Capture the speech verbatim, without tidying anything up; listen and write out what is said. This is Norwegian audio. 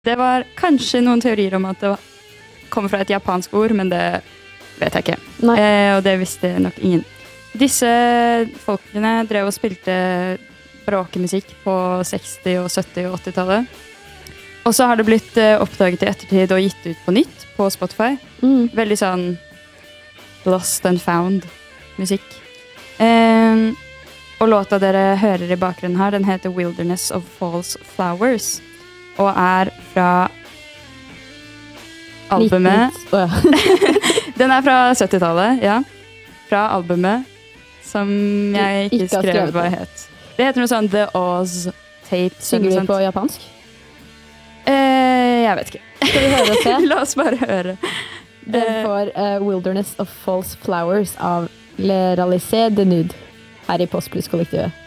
Det var kanskje noen teorier om at det var, kommer fra et japansk ord, men det vet jeg ikke. Eh, og det visste nok ingen. Disse folkene drev og spilte bråkemusikk på seksti-, sytti- og åttitallet. Og så har det blitt eh, oppdaget i ettertid og gitt ut på nytt på Spotify. Mm. Veldig sånn lost and found musikk. Eh, og låta dere hører i bakgrunnen her, den heter Wilderness of False Flowers. Og er fra albumet oh, ja. Den er fra syttitallet, ja. Fra albumet som jeg ikke, ikke skrev hva het. Det heter noe sånn The Oz Tape. Synger du på japansk? Eh, jeg vet ikke. Skal vi høre og se? La oss bare høre. Det får uh, Wilderness of False Flowers av Le Ralisé de Nude her i Post Plus kollektivet.